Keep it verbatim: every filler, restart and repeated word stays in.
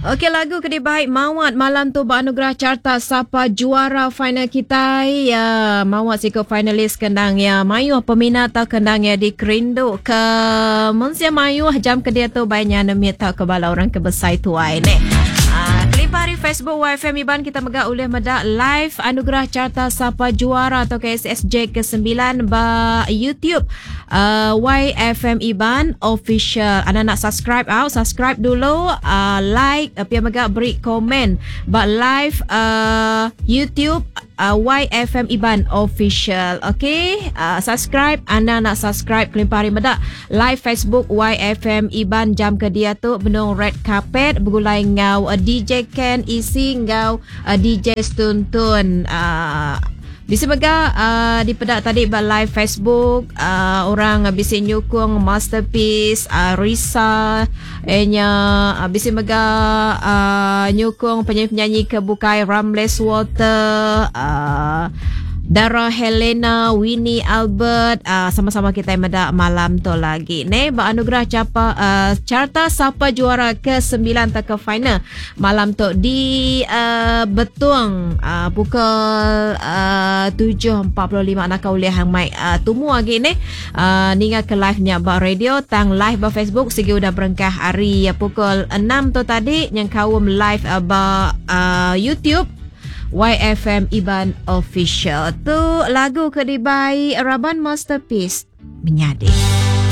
Okey, lagu kedai baik Mawat malam tu beranugerah carta siapa juara final kita ya. Mawat sikut finalis kendang ya. Mayu peminat tau kendang ya di Kerindu ke Munsia Mayu jam ke dia tu banyak namit tau ke bala orang ke besai tuai ni. Ah, klip hari Facebook Y F M Iban kita megak oleh medak live anugerah carta siapa juara atau ke S S J ke sembilan ba YouTube uh, Y F M Iban official. Anda nak subscribe out, subscribe dulu, uh, like, uh, pia megak beri komen ba live uh, YouTube uh, Y F M Iban official. Okay, uh, subscribe. Anda nak subscribe klip hari medak live Facebook Y F M Iban jam ke dia tu benung red carpet begulai ngau uh, D J Ken isi ngau uh, D J Stuntun uh, bisa mega uh, di pedak tadi ba live Facebook uh, orang uh, bisa nyukung Masterpiece uh, Risa enya uh, bisa mega uh, nyukung penyanyi-penyanyi kebukai Ramles Water uh, Dara Helena, Winnie Albert, uh, sama-sama kita medak malam tu lagi. Ne ba anugerah capa uh, carta siapa juara ke sembilan tak ke final malam tu di uh, Betung uh, pukul uh, tujuh empat puluh lima nak kau lihat hang mai uh, tumu lagi ni. Uh, ninga ke live nya ba radio tang live ba Facebook segi udah berengkah hari uh, pukul enam tu tadi yang kaum live uh, ba uh, YouTube Y F M Iban official. Tu lagu kedibai Raban Masterpiece menyadi.